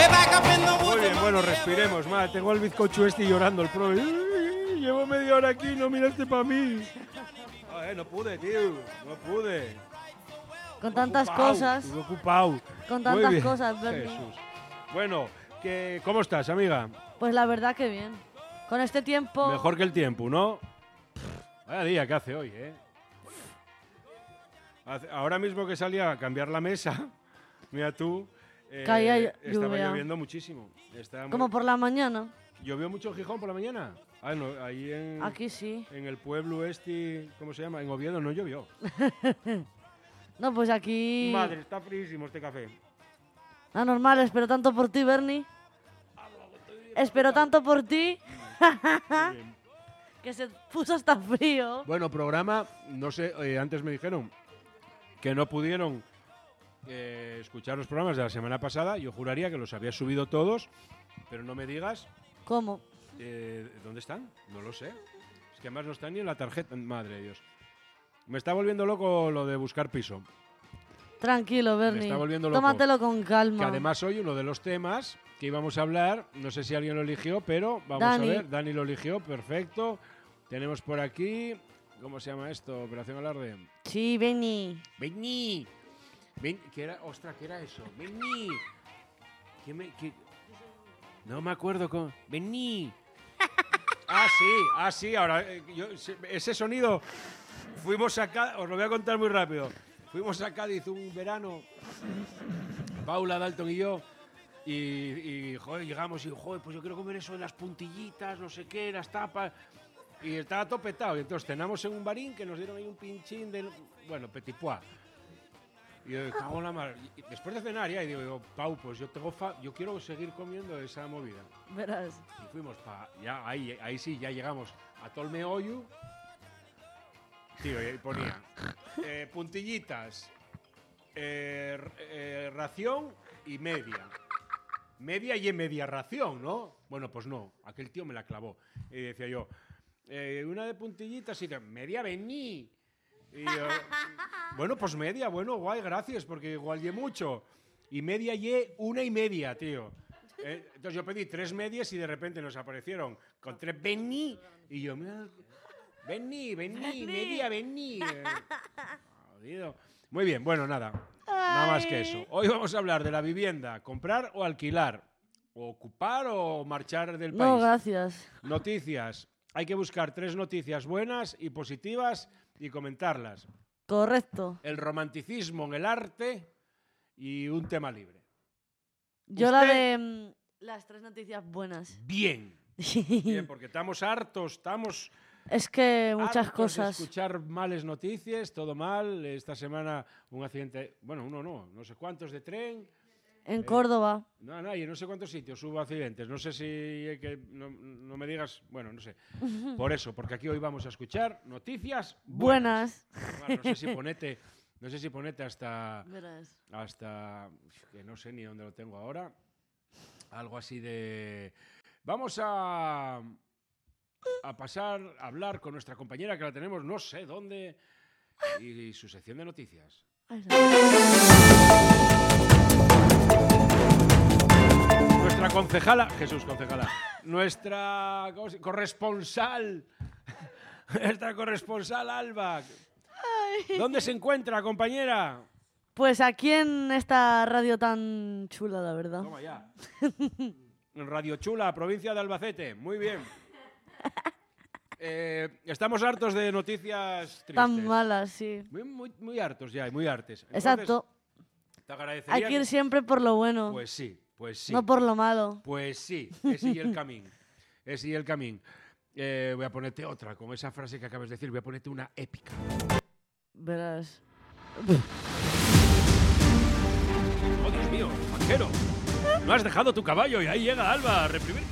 Muy bien, bueno, respiremos. Madre, tengo al bizcocho este llorando el pro. Llevo media hora aquí, no miraste para mí. No pude, tío. No pude. Con tantas cosas. Estuve ocupado. Con tantas cosas, Bernie. Jesús. Bueno, ¿cómo estás, amiga? Pues la verdad que bien. Con este tiempo... Mejor que el tiempo, ¿no? Vaya día que hace hoy, ¿eh? Ahora mismo que salía a cambiar la mesa, mira tú, Caía estaba lluvia. lloviendo muchísimo. Como por la mañana. ¿Llovió mucho en Gijón por la mañana? Ah, no, ahí en... Aquí sí. En el pueblo este, ¿cómo se llama? En Oviedo no llovió. No, pues aquí... Madre, está fríísimo este café. Anormal, espero tanto por ti, Bernie. Espero tanto por ti. Que se puso hasta frío. Bueno, programa, no sé, antes me dijeron que no pudieron escuchar los programas de la semana pasada. Yo juraría que los había subido todos, pero no me digas. ¿Cómo? ¿Dónde están? No lo sé. Es que además no están ni en la tarjeta. Madre de Dios. Me está volviendo loco lo de buscar piso. Tranquilo, Bernie. Me está volviendo loco. Tómatelo con calma. Que además hoy uno de los temas que íbamos a hablar, no sé si alguien lo eligió, pero vamos a ver. Dani lo eligió, perfecto. Tenemos por aquí, ¿cómo se llama esto? Operación Alarde. Sí, Benny. Benny. ¿Qué era? Ostras, ¿qué era eso? Benny. No me acuerdo con... Benny. Sí, ahora, ese sonido, fuimos a Cádiz, os lo voy a contar muy rápido. Fuimos a Cádiz un verano, Paula, Dalton y yo, y joder, llegamos y, joder, pues yo quiero comer eso de las puntillitas, no sé qué, las tapas, y estaba todo petado. Y entonces cenamos en un barín que nos dieron ahí un pinchín de, bueno, petit pois. Y yo, cago en la mar. Y después de cenar ya, y digo, Pau, pues yo quiero seguir comiendo esa movida. Verás. Y fuimos ya ahí sí, ya llegamos a Tolmeoyu. Tío, y ponía puntillitas, ración y media. Media y media ración, ¿no? Bueno, pues no, aquel tío me la clavó. Y decía yo, una de puntillitas y de media vení. Y yo, bueno, pues media, bueno, guay, gracias, porque igual ye mucho. Y media una y media, tío. Entonces yo pedí 3 medias y de repente nos aparecieron con 3 vení. Y yo, mira, vení, media vení. Jodido. Muy bien, bueno, nada más que eso. Hoy vamos a hablar de la vivienda, comprar o alquilar, o ocupar o marchar del país. No, gracias. Noticias. Hay que buscar 3 noticias buenas y positivas y comentarlas. Correcto. El romanticismo en el arte y un tema libre. Yo la de las 3 noticias buenas. Bien. Bien, porque estamos hartos, Es que muchas hartos cosas. de escuchar malas noticias, todo mal. Esta semana un accidente, bueno, no sé cuántos de tren. En Córdoba. No, y no sé cuántos sitios hubo accidentes. No sé si no me digas, bueno, no sé. Por eso, porque aquí hoy vamos a escuchar noticias buenas. No sé si ponete hasta que no sé ni dónde lo tengo ahora. Algo así de... Vamos a pasar a hablar con nuestra compañera que la tenemos no sé dónde y su sección de noticias. Nuestra concejala, nuestra corresponsal, nuestra corresponsal Alba. ¿Dónde se encuentra, compañera? Pues aquí en esta radio tan chula, la verdad. Toma ya. En Radio Chula, provincia de Albacete. Muy bien. Estamos hartos de noticias tristes. Tan malas, sí. Muy hartos ya, muy hartes. Entonces, exacto. Te agradecería. Hay que ir siempre por lo bueno. Pues sí. No por lo malo. Pues sí, ese y el camín. Voy a ponerte otra, con esa frase que acabas de decir, voy a ponerte una épica. Verás. ¡Oh, Dios mío, vaquero! No has dejado tu caballo y ahí llega Alba a reprimirte.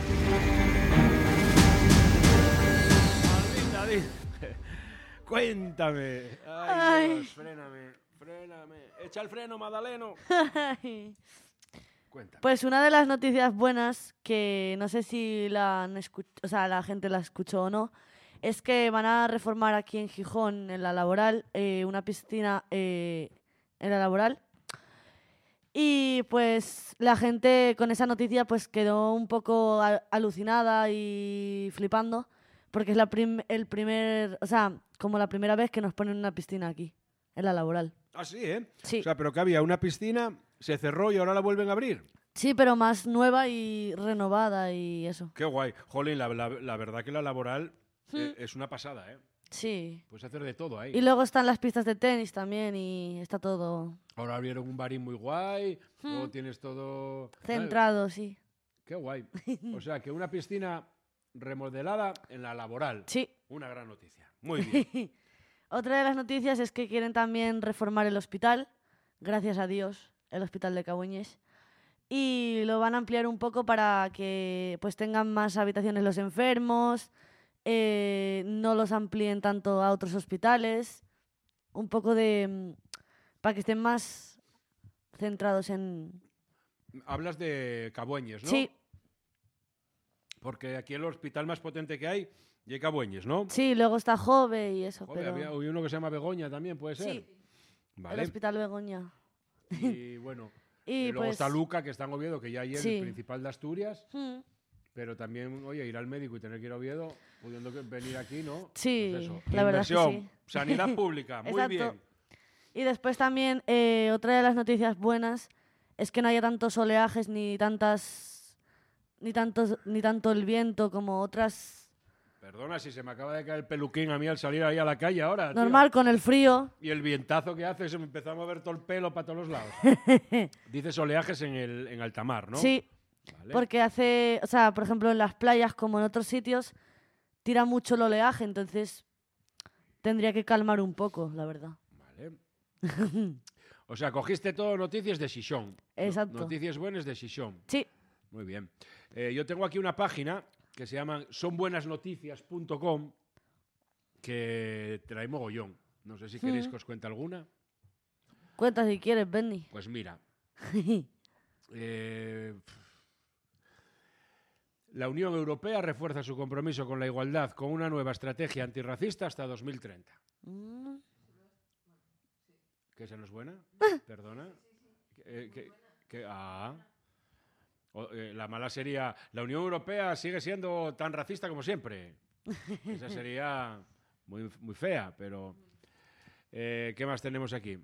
Maldita, cuéntame. Ay, Dios, fréname. Echa el freno, Madaleno. Cuéntame. Pues una de las noticias buenas, que no sé si la gente la escuchó o no, es que van a reformar aquí en Gijón, en la Laboral, una piscina en la Laboral. Y pues la gente con esa noticia pues quedó un poco alucinada y flipando, porque es o sea, como la primera vez que nos ponen una piscina aquí, en la laboral. Ah, sí, ¿eh? Sí. O sea, pero que había una piscina, se cerró y ahora la vuelven a abrir. Sí, pero más nueva y renovada y eso. Qué guay. Jolín, la verdad que la laboral es una pasada, ¿eh? Sí. Puedes hacer de todo ahí. Y luego están las pistas de tenis también y está todo Ahora abrieron un barín muy guay, luego tienes todo... centrado, sí. Qué guay. O sea, que una piscina remodelada en la laboral. Sí. Una gran noticia. Muy bien. Otra de las noticias es que quieren también reformar el hospital, gracias a Dios, el hospital de Cabueñes. Y lo van a ampliar un poco para que pues tengan más habitaciones los enfermos, no los amplíen tanto a otros hospitales, un poco de... para que estén más centrados en... Hablas de Cabueñes, ¿no? Sí, Porque aquí el hospital más potente que hay es Cabueñes, ¿no? sí, luego está Jove y eso, Joder, pero... había uno que se llama Begoña también, ¿puede ser? Sí, el Vale. Hospital Begoña. Y bueno, Y luego pues... está Luca, que está en Oviedo, que ya ayer Sí. el principal de Asturias. Mm, Pero también, oye, ir al médico y tener que ir a Oviedo, pudiendo venir aquí, ¿no? Sí, Pues eso. la verdad es que Inversión, sí. sanidad pública, muy Exacto. bien. Y después también, otra de las noticias buenas es que no haya tantos oleajes ni tanto el viento como otras... Perdona si se me acaba de caer el peluquín a mí al salir ahí a la calle ahora. tío. Normal, con el frío. Y el vientazo que hace, se me empezó a mover todo el pelo para todos los lados. Dices oleajes en alta mar, ¿no? Sí, Vale. porque hace, o sea, por ejemplo, en las playas como en otros sitios, tira mucho el oleaje, entonces tendría que calmar un poco, la verdad. Vale. O sea, cogiste todo noticias de Xixón. Exacto. Noticias buenas de Xixón. Sí, Muy bien. Yo tengo aquí una página que se llama sonbuenasnoticias.com que trae mogollón. No sé si queréis que os cuente alguna. cuenta si quieres, Benny. Pues mira. La Unión Europea refuerza su compromiso con la igualdad con una nueva estrategia antirracista hasta 2030. Mm, ¿Que esa no es buena? Perdona. La mala sería, la Unión Europea sigue siendo tan racista como siempre. Esa sería muy, muy fea, pero... ¿qué más tenemos aquí?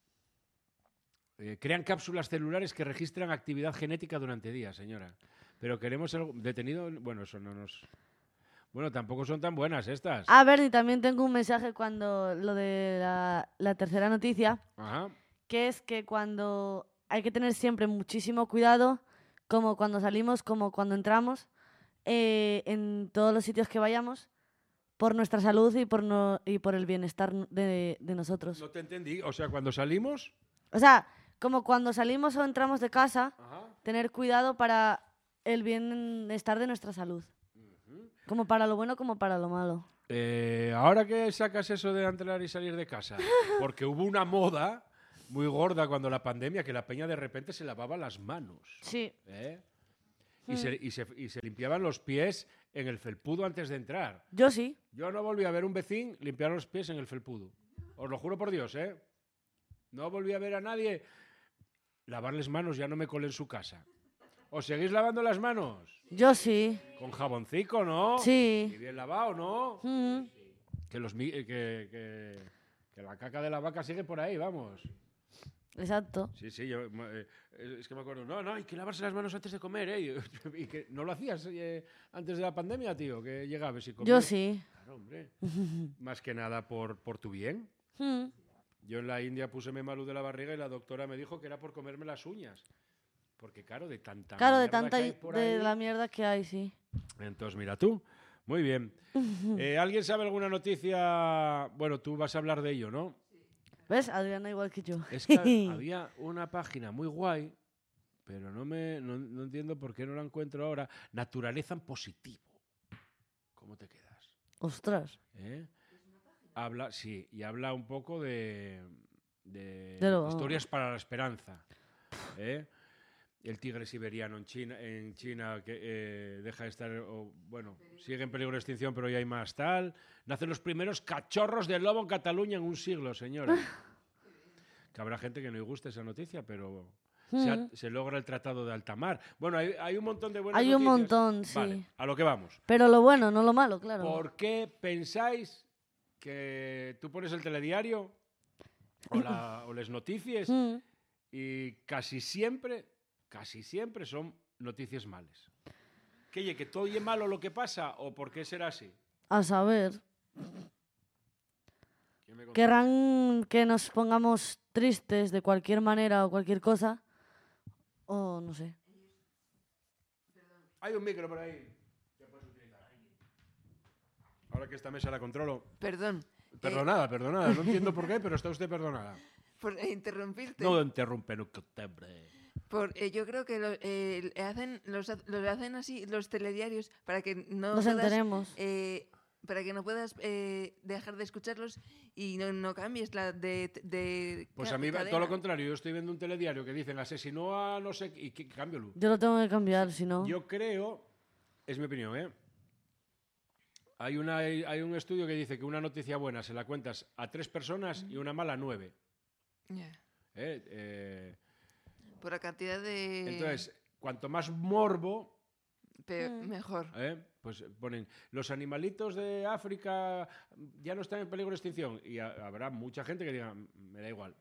Crean cápsulas celulares que registran actividad genética durante días, señora. Pero queremos algo detenido... Bueno, eso no nos... Bueno, tampoco son tan buenas estas. A ver, y también tengo un mensaje cuando lo de la tercera noticia, Ajá. que es que cuando hay que tener siempre muchísimo cuidado, como cuando salimos, como cuando entramos, en todos los sitios que vayamos, por nuestra salud y por el bienestar de nosotros. No te entendí. O sea, cuando salimos... O sea, como cuando salimos o entramos de casa, Ajá. tener cuidado para el bienestar de nuestra salud. Como para lo bueno como para lo malo. Ahora que sacas eso de entrar y salir de casa, porque hubo una moda muy gorda cuando la pandemia, que la peña de repente se lavaba las manos. Sí. ¿Eh? Y se limpiaban los pies en el felpudo antes de entrar. Yo sí. Yo no volví a ver un vecino limpiar los pies en el felpudo. Os lo juro por Dios, ¿eh? No volví a ver a nadie lavarles manos, ya no me colé en su casa. ¿Os seguís lavando las manos? Yo sí. Con jaboncico, ¿no? Sí. Y bien lavado, ¿no? Mm. Que la caca de la vaca sigue por ahí, vamos. Exacto. Sí, sí, es que me acuerdo, no, hay que lavarse las manos antes de comer, ¿eh? Y que no lo hacías antes de la pandemia, tío, que llegabas y comías. Yo sí. Claro, hombre. Más que nada por tu bien. Mm. Yo en la India puseme malo de la barriga y la doctora me dijo que era por comerme las uñas. Porque claro, de tanta Claro, de mierda tanta que hay por de ahí. la mierda que hay, sí. Entonces, mira tú. Muy bien. ¿Alguien sabe alguna noticia? Bueno, tú vas a hablar de ello, ¿no? ¿Ves? Adriana igual que yo. Es que había una página muy guay, pero no entiendo por qué no la encuentro ahora. Naturaleza en positivo. ¿Cómo te quedas? Ostras. Sí, y habla un poco de lo- historias para la esperanza. El tigre siberiano en China que deja de estar, sigue en peligro de extinción, pero ya hay más tal. Nacen los primeros cachorros de lobo en Cataluña en un siglo, señora. Que habrá gente que no le guste esa noticia, pero se logra el Tratado de Alta Mar. Bueno, hay un montón de buenas Hay noticias. un montón, sí. Vale, a lo que vamos. Pero lo bueno, no lo malo, claro. ¿Por qué pensáis que tú pones el telediario o las noticias y casi siempre son noticias malas? ¿Que todo es malo lo que pasa o por qué será así? A saber. Querrán que nos pongamos tristes de cualquier manera o cualquier cosa. O no sé. Hay un micro por ahí que puedes utilizar. Ahora que esta mesa la controlo. Perdón. Perdonada. No entiendo por qué, pero está usted perdonada. Por interrumpirte. No interrumpe nunca usted. Yo creo que lo hacen así los telediarios para que no Nos puedas, enteremos. para que no puedas dejar de escucharlos y no cambies Pues a mí todo lo contrario. Yo estoy viendo un telediario que dicen asesinó a no sé y cámbialo. Yo lo tengo que cambiar, si no. Yo creo, es mi opinión, hay un estudio que dice que una noticia buena se la cuentas a 3 personas y una mala a 9. Yeah. Por la cantidad de... Entonces, cuanto más morbo, mejor. pues ponen, los animalitos de África ya no están en peligro de extinción. Y habrá mucha gente que diga, me da igual.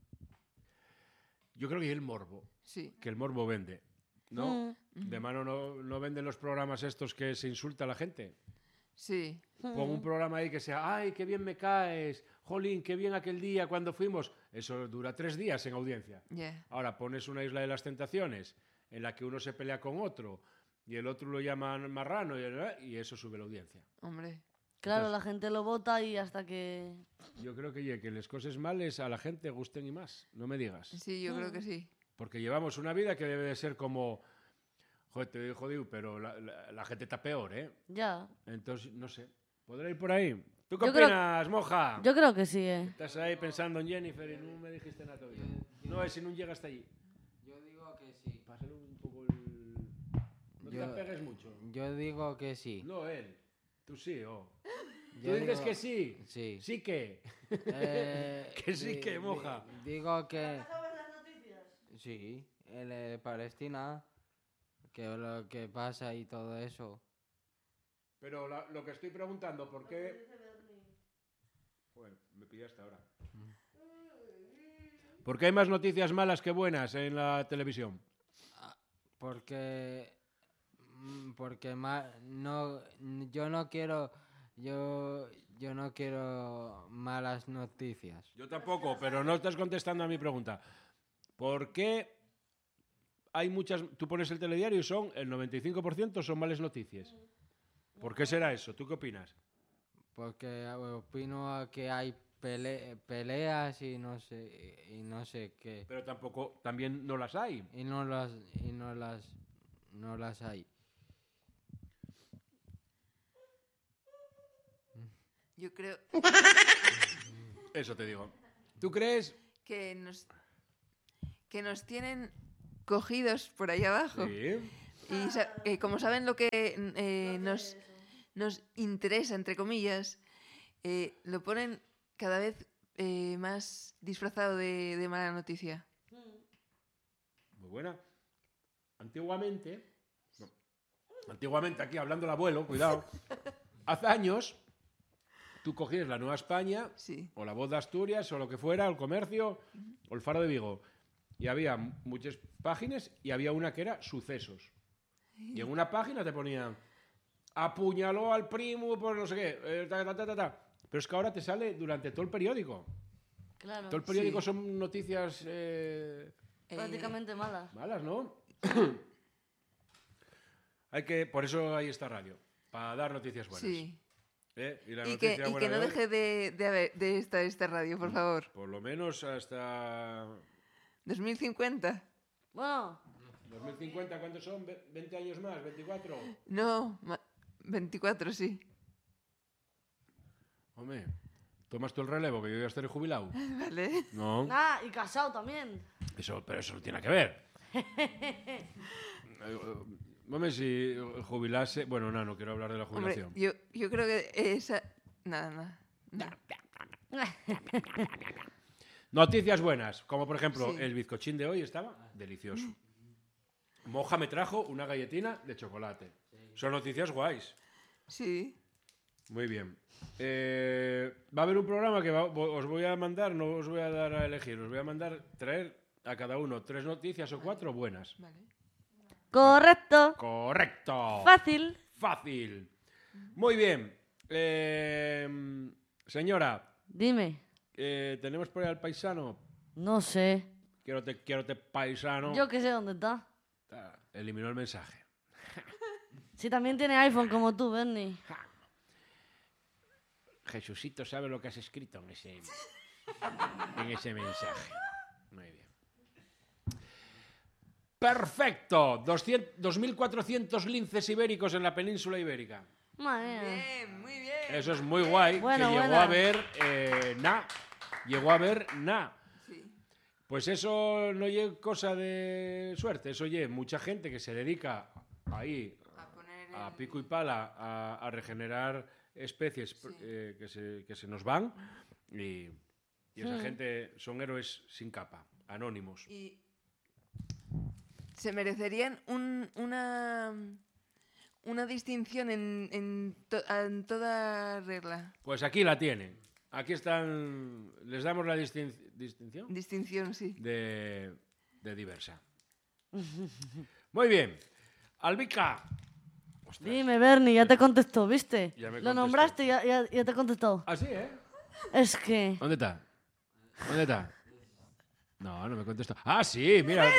Yo creo que es el morbo. Sí. Que el morbo vende. ¿No? De mano no venden los programas estos que se insulta a la gente. Sí. Pon un programa ahí que sea, ¡ay, qué bien me caes! ¡Jolín, qué bien aquel día cuando fuimos! Eso dura 3 días en audiencia. Yeah. Ahora pones una Isla de las Tentaciones en la que uno se pelea con otro y el otro lo llama marrano y eso sube la audiencia. Hombre. Claro, Entonces, la gente lo vota y hasta que... Yo creo que las cosas males a la gente gusten y más. No me digas. Sí, yo creo que sí. Porque llevamos una vida que debe de ser como... Joder, te digo jodido, pero la gente está peor, ¿eh? Ya. Entonces, no sé. ¿Podrá ir por ahí? ¿Tú qué Yo creo- opinas, moja? Yo creo que sí, Estás ahí pensando en Jennifer y no me dijiste nada todavía. No, si no llega hasta allí. Yo digo que sí. Pásale un poco el... No te pegues mucho. Yo digo que sí. No, él. Tú sí, oh. ¿Tú Yo dices digo- que sí? Sí. ¿Sí que? Que sí que, moja. Digo que... Sí, el de Palestina, que lo que pasa y todo eso. Pero lo que estoy preguntando, ¿por qué...? Joder, me pillaste ahora. ¿Por qué hay más noticias malas que buenas en la televisión? Porque no, yo no quiero malas noticias. Yo tampoco, pero no estás contestando a mi pregunta. ¿Por qué hay muchas... Tú pones el telediario y son el 95% son malas noticias? ¿Por qué será eso? ¿Tú qué opinas? Porque opino que hay peleas y no sé qué. Pero tampoco, también no las hay. Y no las hay. Yo creo Eso te digo. ¿Tú crees? que nos tienen cogidos por ahí abajo. Sí. Y como saben lo que nos interesa, entre comillas, lo ponen cada vez más disfrazado de mala noticia. Muy buena. Antiguamente, aquí hablando el abuelo, cuidado, hace años tú cogías la Nueva España, Sí. o la Voz de Asturias, o lo que fuera, el Comercio, o el Faro de Vigo, y había muchas páginas y había una que era sucesos. Y en una página te ponían apuñaló al primo por no sé qué, Pero es que ahora te sale durante todo el periódico. Claro. Todo el periódico Sí. son noticias Prácticamente malas. malas, ¿no? Por eso hay esta radio, para dar noticias buenas. Sí. Y la Y noticia que buena no de hoy, deje de estar esta radio, por favor. por lo menos hasta 2050. Bueno, 2050, ¿cuántos son? ¿20 años más? ¿24? No, 24, sí. Hombre, tomas tú el relevo, que yo ya estaré jubilado. Vale. No, ah, y casado también. pero eso no tiene que ver. Hombre, si jubilase... Bueno, no quiero hablar de la Hombre, jubilación. yo creo que esa... Nada. Noticias buenas, como por ejemplo, Sí. el bizcochín de hoy estaba delicioso. Moja me trajo una galletina de chocolate. Son noticias guays. Sí. Muy bien. Va a haber un programa que os voy a mandar, no os voy a dar a elegir, os voy a traer a cada uno 3 noticias o 4 buenas. Vale. Correcto. Correcto. Fácil. Fácil. Muy bien. Señora, Dime. tenemos por ahí al paisano. No sé. Quiero te paisano. Yo que sé dónde está. Eliminó el mensaje. Si también tiene iPhone como tú, Bernie. Jesucito sabe lo que has escrito en ese mensaje. Muy bien. Perfecto. 2.400 linces ibéricos en la península ibérica. Madre mía. Bien, muy bien. Eso es muy guay. Bueno, que llegó buena. a ver Llegó a ver Sí. Pues eso no es cosa de suerte. Eso es mucha gente que se dedica ahí A poner a el- pico y pala a regenerar especies Sí. que se nos van y esa gente son héroes sin capa, anónimos. Y se merecerían una distinción en toda regla. Pues aquí la tienen. Aquí están. Les damos la distinción Distinción, sí. de diversa. Muy bien. Albica. Ostras. Dime, Bernie, ya te contestó, ¿viste? Ya me Lo contestó. nombraste y ya te contestó. Ah, sí, ¿eh? Es que... ¿Dónde está? ¿Dónde está? No, no me contestó. Ah, sí, mira.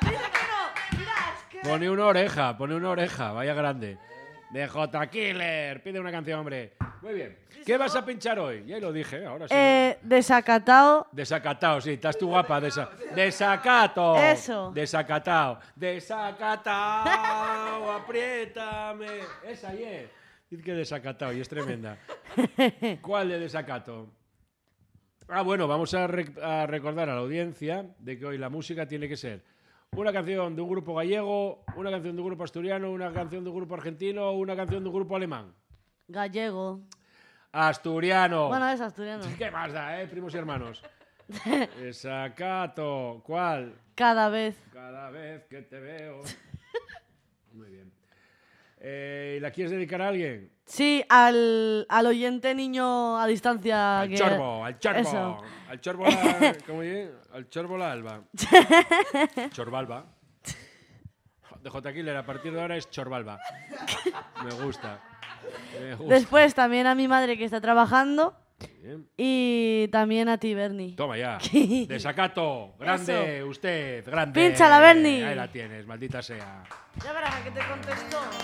Pone una oreja, vaya grande. De J. Killer, pide una canción, hombre. Muy bien. ¿Qué vas a pinchar hoy? Ya lo dije, ahora sí. Desacatado. Desacatado, sí, estás tú guapa. Desacato. Eso. Desacatado. Desacatado, apriétame. Esa es. Dice que desacatado y es tremenda. ¿Cuál de desacato? Ah, bueno, vamos a recordar a la audiencia de que hoy la música tiene que ser una canción de un grupo gallego, una canción de un grupo asturiano, una canción de un grupo argentino, una canción de un grupo alemán. Gallego. Asturiano. Bueno, es asturiano. ¿Qué más da, primos y hermanos? Desacato. ¿Cuál? Cada vez. Cada vez que te veo. Muy bien. ¿La quieres dedicar a alguien? Sí, al oyente niño a distancia. Al que- chorbo, al chorbo. Eso. Al chorbo ¿cómo dice? Al chorbo la alba. Chorbalba. De J. Killer, a partir de ahora es Chorbalba. Me gusta. Me gusta. Después también a mi madre que está trabajando. Bien. Y también a ti, Bernie. Toma ya. Desacato. Grande, usted. Grande. Pínchala, Bernie. Ahí la tienes, maldita sea. Ya verás a que te contestó.